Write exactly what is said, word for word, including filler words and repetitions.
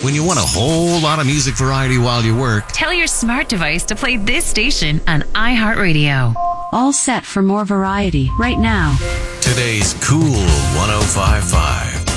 when you want a whole lot of music variety while you work. Tell your smart device to play this station on iHeartRadio. All set for more variety right now. Today's Cool one oh five point five.